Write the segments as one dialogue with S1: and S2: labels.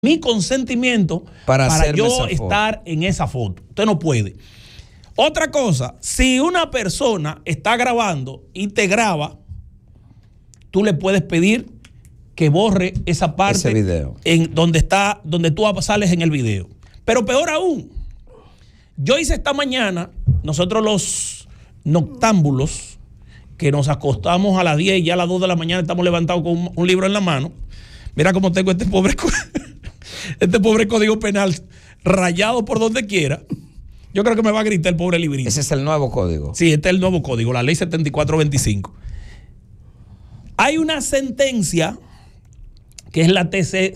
S1: mi consentimiento para yo estar en esa foto. Usted no puede. Otra cosa, si una persona está grabando y te graba, tú le puedes pedir que borre esa parte, ese video, en donde tú sales en el video. Pero peor aún, yo hice esta mañana, nosotros los noctámbulos, que nos acostamos a las 10 y ya a las 2 de la mañana estamos levantados con un libro en la mano. Mira cómo tengo este pobre código penal rayado por donde quiera. Yo creo que me va a gritar el pobre librito.
S2: Ese es el nuevo código.
S1: Sí, este es el nuevo código, la ley 7425. Hay una sentencia que es la TC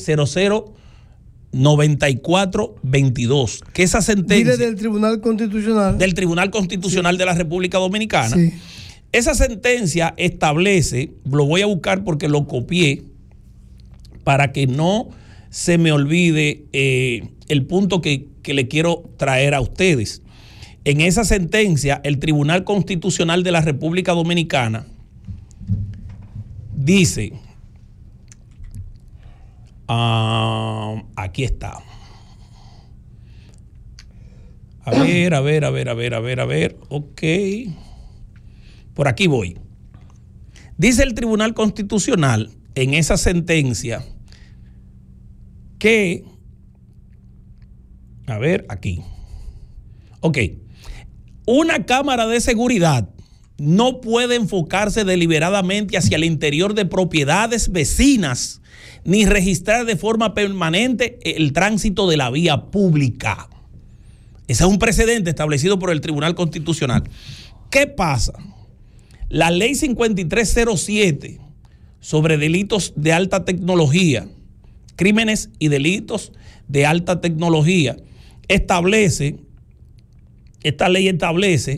S1: 009422, que esa sentencia...
S3: Mire, del Tribunal Constitucional.
S1: Del Tribunal Constitucional, sí, de la República Dominicana. Sí. Esa sentencia establece, lo voy a buscar porque lo copié, para que no se me olvide el punto que le quiero traer a ustedes. En esa sentencia, el Tribunal Constitucional de la República Dominicana dice, aquí está. A ver, ok. Por aquí voy. Dice el Tribunal Constitucional en esa sentencia que, a ver, aquí. Ok. Una cámara de seguridad no puede enfocarse deliberadamente hacia el interior de propiedades vecinas ni registrar de forma permanente el tránsito de la vía pública. Ese es un precedente establecido por el Tribunal Constitucional. ¿Qué pasa? La ley 5307 sobre delitos de alta tecnología, crímenes y delitos de alta tecnología, esta ley establece,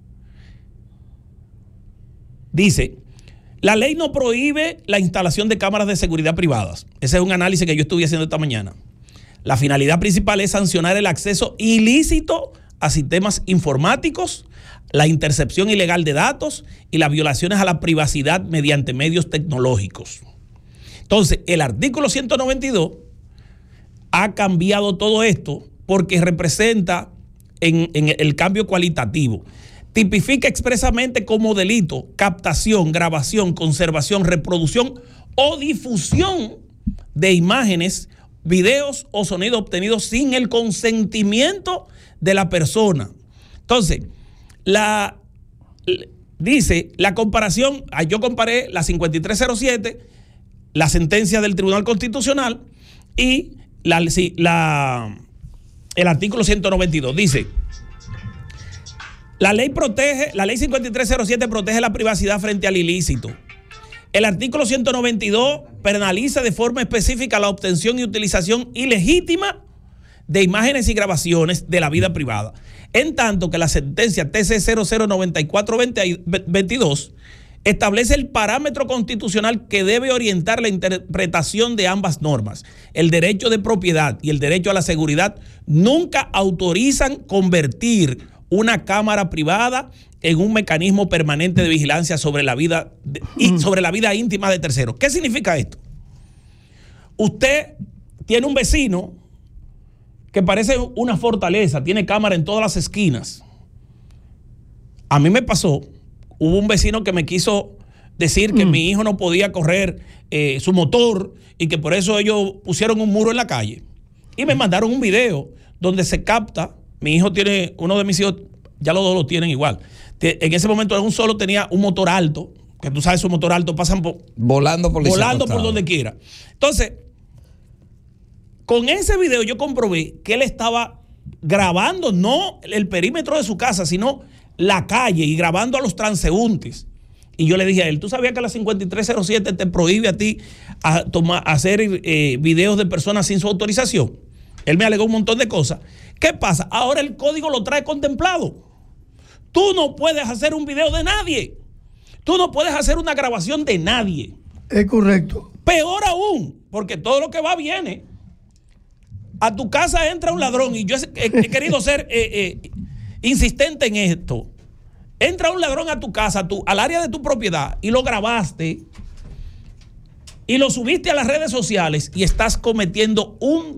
S1: dice, la ley no prohíbe la instalación de cámaras de seguridad privadas. Ese es un análisis que yo estuve haciendo esta mañana. La finalidad principal es sancionar el acceso ilícito a sistemas informáticos, la intercepción ilegal de datos y las violaciones a la privacidad mediante medios tecnológicos. Entonces, el artículo 192 ha cambiado todo esto porque representa en el cambio cualitativo. Tipifica expresamente como delito captación, grabación, conservación, reproducción o difusión de imágenes, videos o sonidos obtenidos sin el consentimiento de la persona. Entonces, dice la comparación, yo comparé la 5307, la sentencia del Tribunal Constitucional y el artículo 192. Dice, la ley 5307 protege la privacidad frente al ilícito. El artículo 192 penaliza de forma específica la obtención y utilización ilegítima de imágenes y grabaciones de la vida privada. En tanto que la sentencia TC 009422 establece el parámetro constitucional que debe orientar la interpretación de ambas normas. El derecho de propiedad y el derecho a la seguridad nunca autorizan convertir una cámara privada en un mecanismo permanente de vigilancia sobre la vida íntima de terceros. ¿Qué significa esto? Usted tiene un vecino que parece una fortaleza, tiene cámara en todas las esquinas. A mí me pasó, hubo un vecino que me quiso decir que mi hijo no podía correr su motor y que por eso ellos pusieron un muro en la calle. Y me mandaron un video donde se capta, mi hijo tiene, uno de mis hijos, ya los dos lo tienen igual. En ese momento un solo tenía un motor alto, que tú sabes, su motor alto pasan
S2: volando por
S1: donde quiera. Entonces, con ese video yo comprobé que él estaba grabando no el perímetro de su casa, sino la calle y grabando a los transeúntes. Y yo le dije a él, ¿tú sabías que la 5307 te prohíbe a ti hacer videos de personas sin su autorización? Él me alegó un montón de cosas. ¿Qué pasa? Ahora el código lo trae contemplado. Tú no puedes hacer un video de nadie. Tú no puedes hacer una grabación de nadie.
S3: Es correcto.
S1: Peor aún, porque todo lo que va viene. A tu casa entra un ladrón y yo he querido ser insistente en esto. Entra un ladrón a tu casa, al área de tu propiedad y lo grabaste. y lo subiste a las redes sociales y estás cometiendo un